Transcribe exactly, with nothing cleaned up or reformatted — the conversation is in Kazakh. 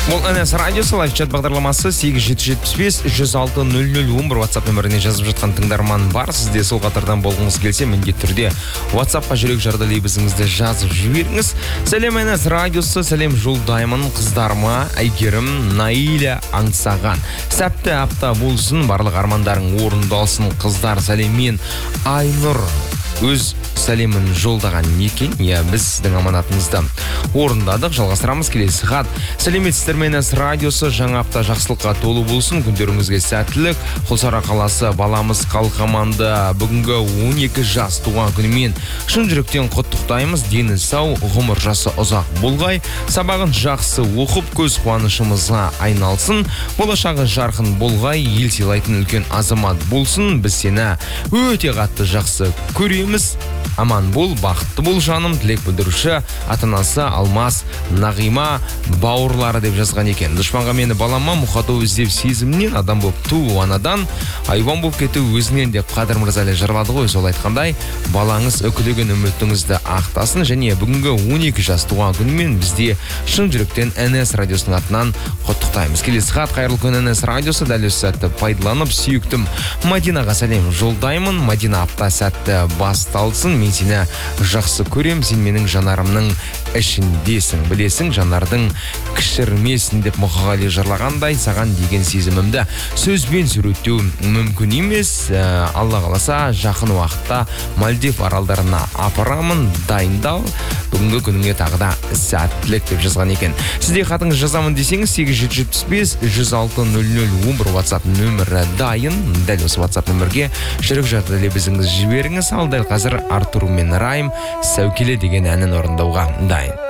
Бұл эн эс радиосы лайфчат бағдарламасы сегіз жеті жетпіс бес жүз алты нөл нөл он бір WhatsApp нөміріне жазып жатқан тыңдарман бар. Сізде сол қатардан болғыңыз келсе, міндетті түрде WhatsAppқа жүрек жарды лебізіңізді жазып жіберіңіз. Сәлем эн эс радиосы, сәлем жолдаймын қыздарыма, Әйгерім, Наиля, Аңсаған. Сәтті апта болсын, барлық армандарың орындалсын қыздар. Сәлеммен Айнұр өз сәлемін жолдаған екен. Я біз сіздің аманатыңызды орындадық. Жалғастырамыз. Келесі хат. Сәлеметсіздер ме эн эс радиосы, жаңа апта жақсылыққа толы болсын, күндеріңізге сәттілік. Құлсары қаласы баламыз қалқаманды бүгінгі он екі жас туған күнімен шын жүректен құттықтаймыз. Дені сау, ғұмыр жасы ұзақ болғай, сабағын жақсы оқып көз қуанышымызға айналсын, болашағы жарқын болғай, ел сыйлайтын үлкен азамат болсын. Біз сені өте қатты жақсы көреміз. Аман бол, бақытты бол жаным. Тілек білдіруші ата-анасы Алмас, Нағима бауырлары деп жазған екен. Дұшпанға мені балама мұқату іздеп сезімнен, адам болып туу анадан, айбан болып кету өзінен деп Қадыр Мырзали жырлады ғой. Сол айтқандай, балаңыз үкілеген үмітіңізді ақтасын, және бүгінгі он екі жас туған күнімен бізде шын жүректен эн эс радиосының атынан құттықтаймыз. Келесі хат. Қайырлы күн эн эс радиосы, дәл осы сәтті пайдаланып сүйіктім Мадинаға сәлем жолдаймын. Мадина, апта сәтті басталсын. Мен сені жақсы көрем, сен менің жанарымның ішіндесің. Білесің, жанардың кішірмесін деп Мұқағали жырлағандай, саған деген сезімімді сөзбен суреттеу мүмкін емес. Алла қаласа жақын уақытта Мальдив аралдарына апарамын, дайындал. Бүгінгі күніңе тағы да сәттілік деп жазған екен. Сізде хатыңыз жазамын десеңіз, сегіз жеті жетпіс бес жүз алты нөл нөл он бір WhatsApp нөмірі дайын. Дәл осы WhatsApp нөмірге жүрек жарды лебізіңіз жіберіңіз. Ал дәл қазір Артур мен Райм Сәукеле деген әнін орындауға дайын.